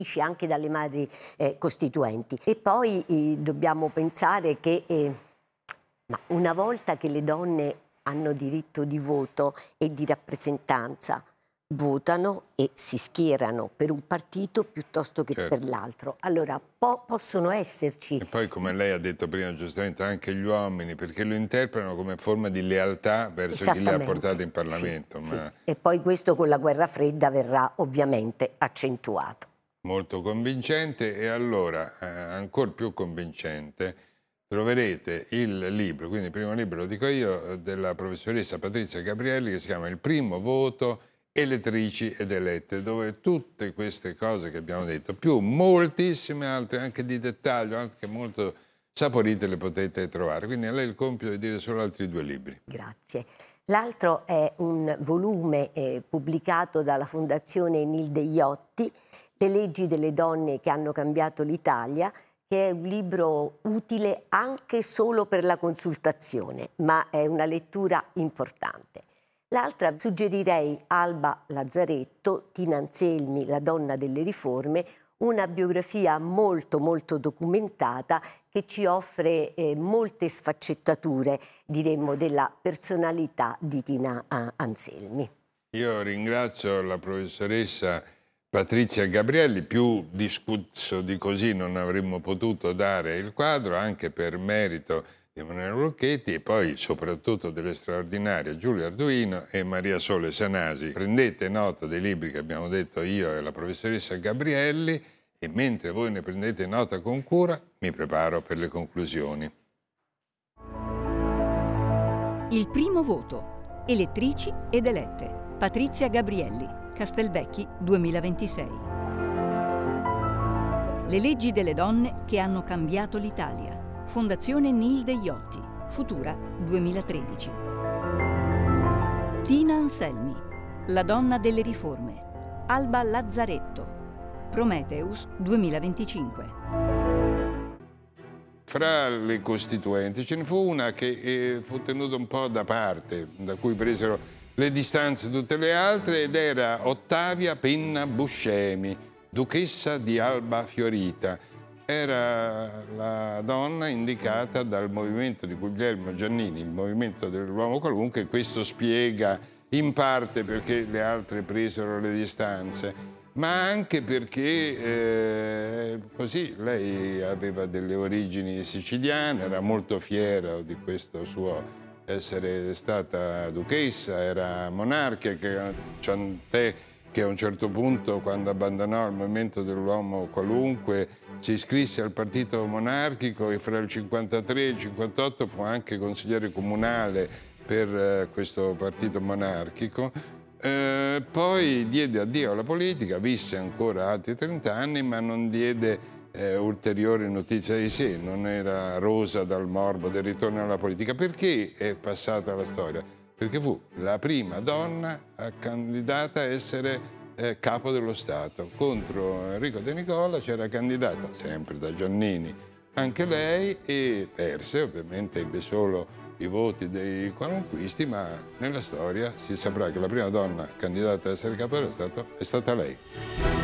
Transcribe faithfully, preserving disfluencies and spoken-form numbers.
anche dalle madri eh, costituenti. E poi eh, dobbiamo pensare che eh, ma una volta che le donne hanno diritto di voto e di rappresentanza, votano e si schierano per un partito piuttosto che Certo. per l'altro. Allora po- possono esserci... E poi, come lei ha detto prima giustamente, anche gli uomini, perché lo interpretano come forma di lealtà verso chi le ha portate in Parlamento. Sì, Ma... sì. E poi questo con la guerra fredda verrà ovviamente accentuato. Molto convincente, e allora, eh, ancora più convincente, troverete il libro, quindi il primo libro, lo dico io, della professoressa Patrizia Gabrielli, che si chiama Il primo voto, elettrici ed elette, dove tutte queste cose che abbiamo detto, più moltissime altre anche di dettaglio, anche molto saporite, le potete trovare. Quindi a lei il compito di dire solo altri due libri. Grazie. L'altro è un volume eh, pubblicato dalla Fondazione Nilde Iotti, Le leggi delle donne che hanno cambiato l'Italia, che è un libro utile anche solo per la consultazione, ma è una lettura importante. L'altra suggerirei Alba Lazzaretto, Tina Anselmi, La donna delle riforme, una biografia molto molto documentata che ci offre eh, molte sfaccettature, diremmo, della personalità di Tina eh, Anselmi. Io ringrazio la professoressa Patrizia Gabrielli, più discusso di così non avremmo potuto dare il quadro, anche per merito di Emanuele Lucchetti e poi soprattutto delle straordinarie Giulia Arduino e Maria Sole Sanasi. Prendete nota dei libri che abbiamo detto io e la professoressa Gabrielli, e mentre voi ne prendete nota con cura, mi preparo per le conclusioni. Il primo voto. Elettrici ed elette. Patrizia Gabrielli, Castelvecchi duemilaventisei. Le leggi delle donne che hanno cambiato l'Italia. Fondazione Nilde Iotti, Futura duemilatredici. Tina Anselmi, La donna delle riforme. Alba Lazzaretto, Prometheus duemilaventicinque. Fra le costituenti ce ne fu una che eh, fu tenuta un po' da parte, da cui presero le distanze tutte le altre, ed era Ottavia Penna Buscemi, duchessa di Alba Fiorita. Era la donna indicata dal movimento di Guglielmo Giannini, il movimento dell'uomo qualunque. Questo spiega in parte perché le altre presero le distanze, ma anche perché eh, così lei aveva delle origini siciliane, era molto fiera di questo suo essere stata duchessa, era monarca, tant'è che a un certo punto, quando abbandonò il movimento dell'uomo qualunque, si iscrisse al partito monarchico e fra il cinquantatré e il cinquantotto fu anche consigliere comunale per eh, questo partito monarchico. Eh, poi diede addio alla politica, visse ancora altri trenta anni, ma non diede eh, ulteriori notizie di sé, non era rosa dal morbo del ritorno alla politica. Perché è passata la storia? Perché fu la prima donna a candidata a essere eh, capo dello Stato. Contro Enrico De Nicola c'era candidata, sempre da Giannini, anche lei, e perse, ovviamente ebbe solo i voti dei qualunquisti, ma nella storia si saprà che la prima donna candidata a essere capo dello Stato è stata lei.